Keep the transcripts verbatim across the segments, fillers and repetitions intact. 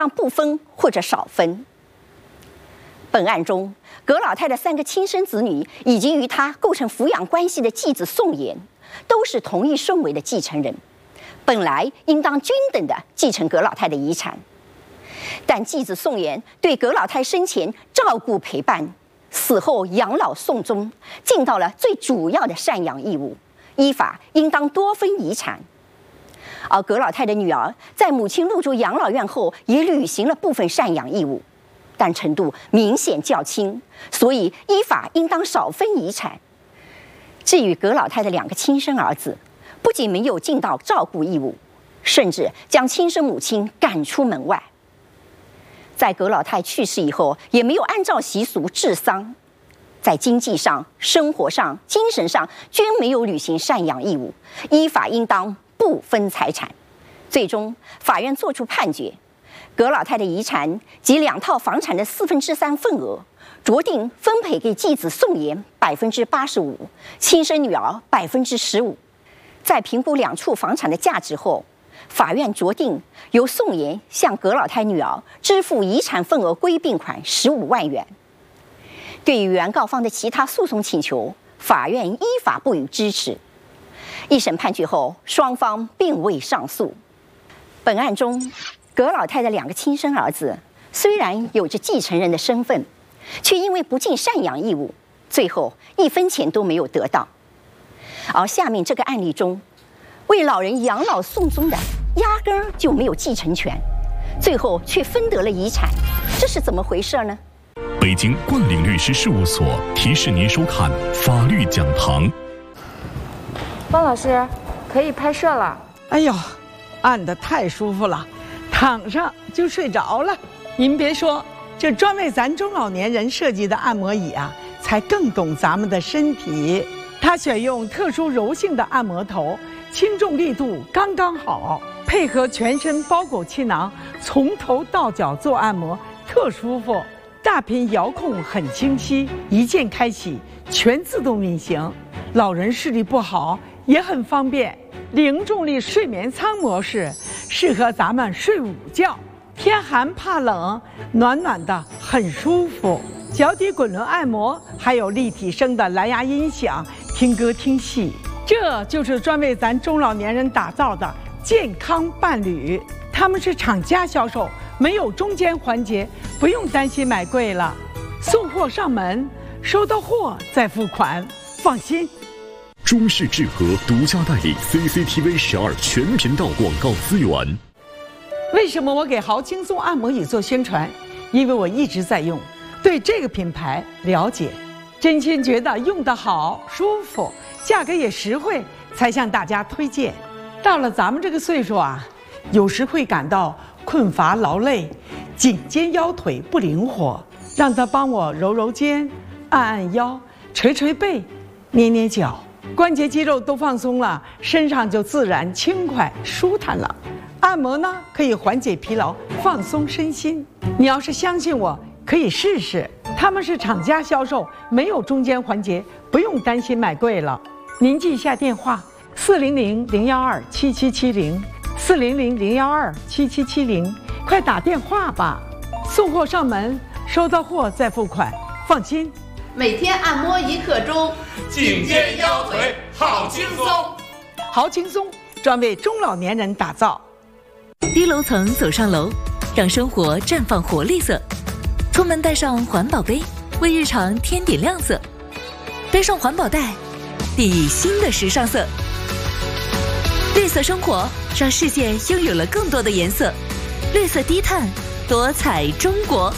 让不分或者少分。本案中，葛老太的三个亲生子女以及与她构成抚养关系的继子宋妍，都是同一顺位的继承人，本来应当均等的继承葛老太的遗产。但继子宋妍对葛老太生前照顾陪伴，死后养老送终，尽到了最主要的赡养义务，依法应当多分遗产。而葛老太的女儿在母亲入住养老院后，也履行了部分赡养义务，但程度明显较轻，所以依法应当少分遗产。至于葛老太的两个亲生儿子，不仅没有尽到照顾义务，甚至将亲生母亲赶出门外。在葛老太去世以后，也没有按照习俗治丧，在经济上、生活上、精神上均没有履行赡养义务，依法应当不分财产。最终，法院作出判决，葛老太的遗产及两套房产的四分之三份额，酌定分配给继子宋妍百分之八十五，亲生女儿百分之十五。在评估两处房产的价值后，法院酌定由宋妍向葛老太女儿支付遗产份额归并款十五万元。对于原告方的其他诉讼请求，法院依法不予支持。一审判决后，双方并未上诉。本案中，葛老太的两个亲生儿子虽然有着继承人的身份，却因为不尽赡养义务，最后一分钱都没有得到。而下面这个案例中，为老人养老送终的压根儿就没有继承权，最后却分得了遗产，这是怎么回事呢？ 北京冠岭律师事务所提示您收看法律讲堂。 汪老师，可以拍摄了。 哎呦，按得太舒服了，躺上就睡着了。您别说，这专为咱中老年人设计的按摩椅啊，才更懂咱们的身体。它选用特殊柔性的按摩头，轻重力度刚刚好，配合全身包裹气囊，从头到脚做按摩，特舒服。大屏遥控很清晰，一键开启，全自动运行。老人视力不好也很方便。零重力睡眠舱模式适合咱们睡午觉，天寒怕冷，暖暖的很舒服。脚底滚轮按摩，还有立体声的蓝牙音响，听歌听戏。这就是专为咱中老年人打造的健康伴侣。他们是厂家销售，没有中间环节，不用担心买贵了。送货上门，收到货再付款，放心。 中视智和独家代理 C C T V 十二全频道广告资源。 为什么我给豪轻松按摩椅做宣传？因为我一直在用，对这个品牌了解，真心觉得用得好、舒服，价格也实惠，才向大家推荐。到了咱们这个岁数啊，有时会感到困乏劳累，颈肩腰腿不灵活，让他帮我揉揉肩、按按腰、捶捶背、捏捏脚，关节肌肉都放松了，身上就自然轻快舒坦了。按摩呢，可以缓解疲劳，放松身心。你要是相信我，可以试试。他们是厂家销售，没有中间环节，不用担心买贵了。您记一下电话：四零零零幺二七七七零，四零零零幺二七七七零，快打电话吧。送货上门，收到货再付款，放心。 每天按摩一刻钟， 颈肩腰腿好轻松。 好轻松，专为中老年人打造。 低楼层走上楼，让生活绽放活力色。出门带上环保杯，为日常添点亮色。背上环保袋，定义新的时尚色。绿色生活让世界拥有了更多的颜色。绿色低碳，多彩中国。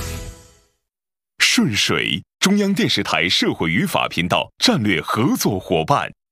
顺水，中央电视台社会与法频道战略合作伙伴。